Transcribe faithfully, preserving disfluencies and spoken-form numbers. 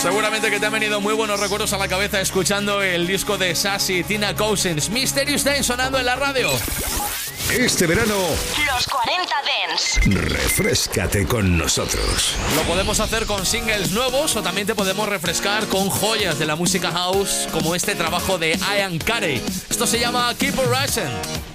Seguramente que te han venido muy buenos recuerdos a la cabeza escuchando el disco de Sassy, Tina Cousins, Mysterious Day sonando en la radio. Este verano, los cuarenta Dance. Refréscate con nosotros. Lo podemos hacer con singles nuevos o también te podemos refrescar con joyas de la música house como este trabajo de Ian Carey. Esto se llama Keep On Rising.